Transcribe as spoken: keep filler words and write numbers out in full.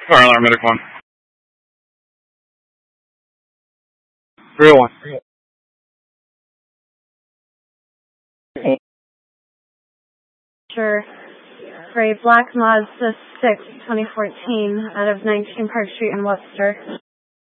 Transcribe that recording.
Fire alarm, medic one. three oh one. Sure. For a black Mazda six twenty fourteen out of nineteen Park Street in Webster.